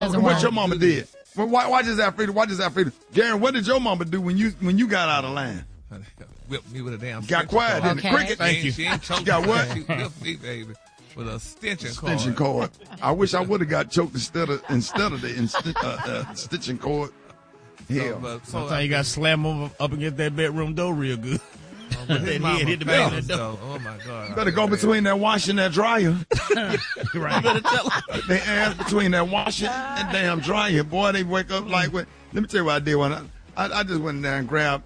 What your mama did? Well, watch this, Alfredo. Watch this, Alfredo. Gary, what did your mama do when you got out of line? Whipped me with a damn. Got quiet in the cricket. Thank you. She ain't choked. Got what? She whipped me, baby, with a stitching cord. Stitching cord. I wish I would have got choked instead of the stitching cord. Hell. Sometimes you got to slam up against that bedroom door real good. Hit the back of the door. Oh my God! You better go between that washer and that dryer. Right. You better tell them. They ass between that washer and damn dryer. Boy, they wake up like when. Let me tell you what I did when I just went there and grabbed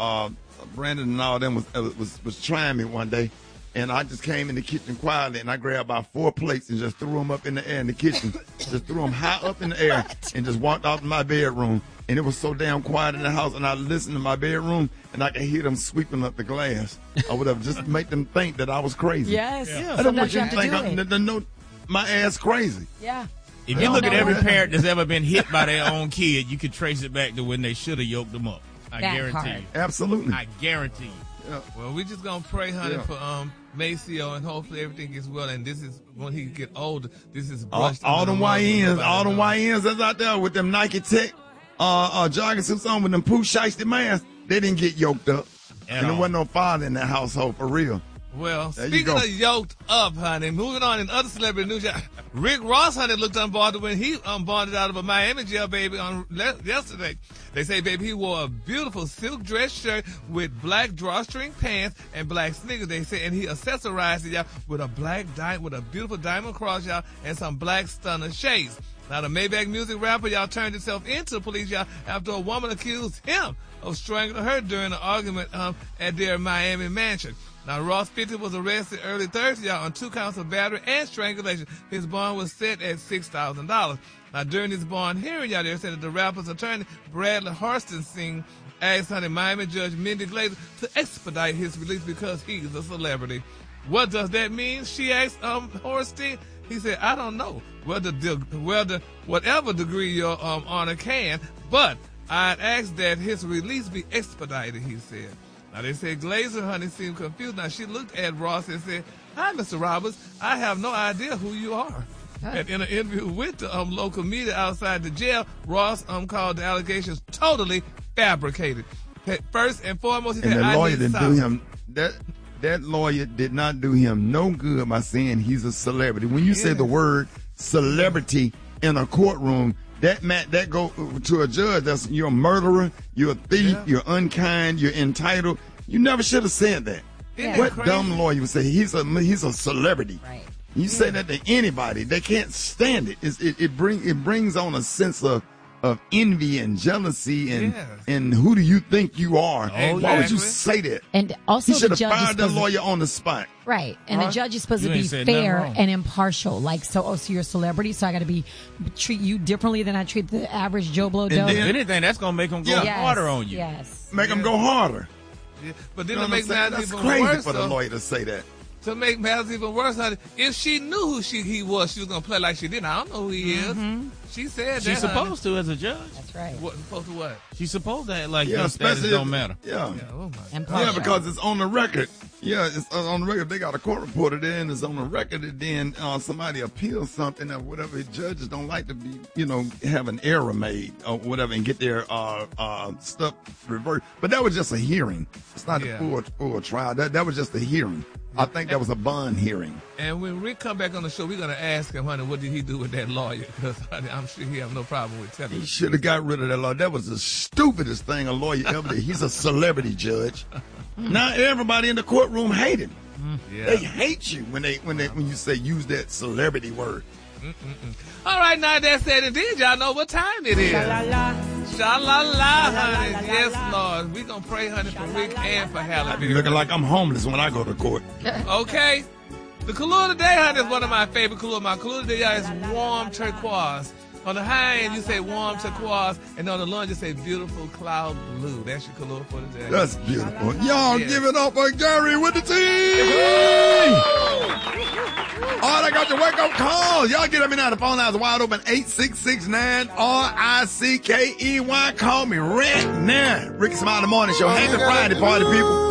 Brandon and all them was trying me one day, and I just came in the kitchen quietly and I grabbed about 4 plates and just threw them up in the air in the kitchen, just threw them high up in the air and just walked out to my bedroom. And it was so damn quiet in the house, and I listened to my bedroom, and I could hear them sweeping up the glass. I would have just make them think that I was crazy. Yes. Yeah. I don't want you to think my ass crazy. Yeah. If you look at every parent that's ever been hit by their own kid, you can trace it back to when they should have yoked them up. I guarantee you. Absolutely. I guarantee you. Yeah. Well, we just gonna pray, honey, for Maceo, and hopefully everything gets well. And this is when he get older. This is all them YNs that's out there with them Nike Tech jogging suits on with them Pooh Shiesty masks. They didn't get yoked up, and there wasn't no father in that household for real. Well, speaking of yoked up, honey, moving on in other celebrity news, Rick Ross, honey, looked unbothered when he bonded out of a Miami jail, baby, on yesterday. They say, baby, he wore a beautiful silk dress shirt with black drawstring pants and black sneakers, they say, and he accessorized it, y'all, with a beautiful diamond cross, y'all, and some black stunner shades. Now, the Maybach music rapper, y'all, turned himself into the police, y'all, after a woman accused him of strangling her during an argument at their Miami mansion. Now, Ross 50 was arrested early Thursday, y'all, on 2 counts of battery and strangulation. His bond was set at $6,000. Now, during this bond hearing, y'all, they said that the rapper's attorney, Bradley Horstenstein, asked Miami Judge Mindy Glazer to expedite his release because he's a celebrity. What does that mean? She asked Horstenstein. He said, I don't know whether whatever degree your honor can, but I'd ask that his release be expedited, he said. Now, they said Glazer, honey, seemed confused. Now, she looked at Ross and said, hi, Mr. Roberts. I have no idea who you are. And in an interview with the local media outside the jail, Ross called the allegations totally fabricated. First and foremost, he said, the lawyer didn't do him. That lawyer did not do him no good by saying he's a celebrity. When you say the word celebrity in a courtroom, that go to a judge. You're a murderer, you're a thief, you're unkind, you're entitled. You never should have said that. What dumb lawyer would say he's a celebrity? Right. You say that to anybody, they can't stand it. It brings on a sense of envy and jealousy and who do you think you are? Why would you say that? And also, he should have fired the lawyer on the spot. Right, and the judge is supposed to be fair and impartial. Like, so you're a celebrity, so I got to treat you differently than I treat the average Joe Blow. If anything, that's gonna make them go harder on you. Yes, make them go harder. Yeah. But then to make matters even crazy worse, for the lawyer to say that. To make matters even worse, honey, if she knew who he was, she was going to play like she didn't. I don't know who he is. She said that. She's supposed to as a judge. That's right. Supposed to what? She's supposed to act like that don't matter. Yeah, because it's on the record. Yeah, it's on the record. They got a court reporter there, and it's on the record. And then somebody appeals something or whatever. Judges don't like to be, have an error made or whatever and get their stuff reversed. But that was just a hearing. It's not a full trial. That was just a hearing. I think that was a bond hearing. And when Rick come back on the show, we're going to ask him, honey, what did he do with that lawyer? Because I'm sure he have no problem with telling. He should have got rid of that lawyer. That was the stupidest thing a lawyer ever did. He's a celebrity judge. Now everybody in the courtroom hate him. Yeah. They hate you when you say use that celebrity word. All right, now that said, indeed, y'all know what time it is. Sha-la-la, honey. Yes, Lord. We're going to pray, honey, for Rick and for Halle. I be looking like I'm homeless when I go to court. Okay. The color of the day, honey, is one of my favorite colors. My color of the day is warm turquoise. On the high end, you say warm turquoise, and on the low end, you say beautiful cloud blue. That's your color for the day. That's beautiful. Y'all give it up for Gary with the team! All right, I got your wake-up call. Y'all get at me now. The phone lines are wide open. 8669-RICKEY. Call me right now. Ricky Smiley Morning Show. Happy Friday, party people.